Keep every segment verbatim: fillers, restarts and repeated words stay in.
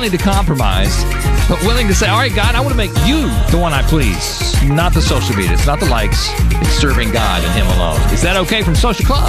willing to compromise, but willing to say, all right, God, I want to make you the one I please, not the social media. It's not the likes. It's serving God and Him alone. Is that okay from Social Club?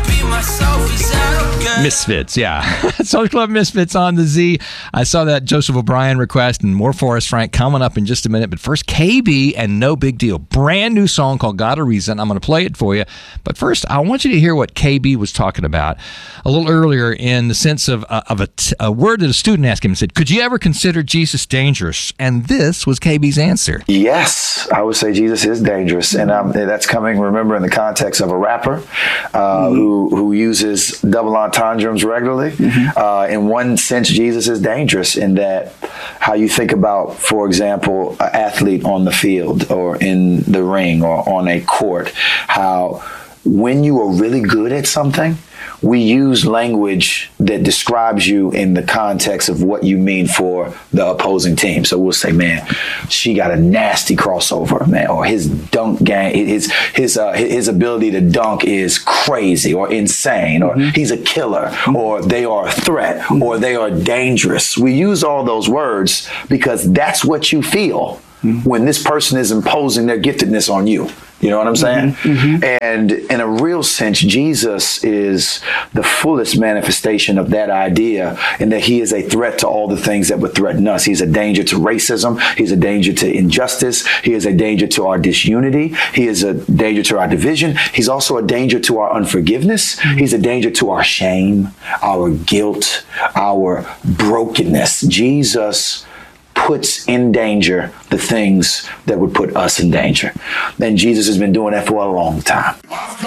Misfits, yeah. Social Club Misfits on the Z. I saw that Joseph O'Brien request and more for us, Frank, coming up in just a minute. But first, K B and No Big Deal. Brand new song called Got a Reason. I'm going to play it for you. But first, I want you to hear what K B was talking about a little earlier in the sense of, uh, of a, t- a word that a student asked him and said, could you ever consider Jesus dangerous? And this was K B's answer. Yes, I would say Jesus is dangerous. And um, that's coming, remember, in the context of a rapper uh, mm-hmm. who, who uses double entendres regularly. Mm-hmm. Uh, in one sense, Jesus is dangerous in that how you think about, for example, an athlete on the field or in the ring or on a court, how when you are really good at something, we use language that describes you in the context of what you mean for the opposing team. So we'll say, man, she got a nasty crossover, man, or his dunk game, his his uh, his ability to dunk is crazy or insane, or mm-hmm. he's a killer, mm-hmm. or they are a threat, mm-hmm. or they are dangerous. We use all those words because that's what you feel mm-hmm. when this person is imposing their giftedness on you. You know what I'm saying? Mm-hmm, mm-hmm. And in a real sense, Jesus is the fullest manifestation of that idea, in that he is a threat to all the things that would threaten us. He's a danger to racism. He's a danger to injustice. He is a danger to our disunity. He is a danger to our division. He's also a danger to our unforgiveness. Mm-hmm. He's a danger to our shame, our guilt, our brokenness. Jesus puts in danger the things that would put us in danger. And Jesus has been doing that for a long time.